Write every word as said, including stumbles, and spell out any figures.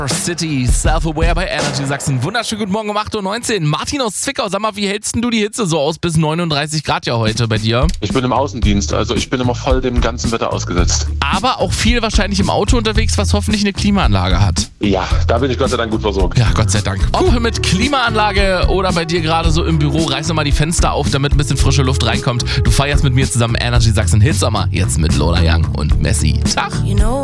City, Self-Aware bei Energy Sachsen. Wunderschönen guten Morgen um acht Uhr neunzehn. Martin aus Zwickau, sag mal, wie hältst denn du die Hitze so aus bis neununddreißig Grad ja heute bei dir? Ich bin im Außendienst, also ich bin immer voll dem ganzen Wetter ausgesetzt. Aber auch viel wahrscheinlich im Auto unterwegs, was hoffentlich eine Klimaanlage hat. Ja, da bin ich Gott sei Dank gut versorgt. Ja, Gott sei Dank. Ob mit Klimaanlage oder bei dir gerade so im Büro, reiß doch mal die Fenster auf, damit ein bisschen frische Luft reinkommt. Du feierst mit mir zusammen Energy Sachsen Hitsommer, jetzt mit Lola Young und Messi. Tag! You know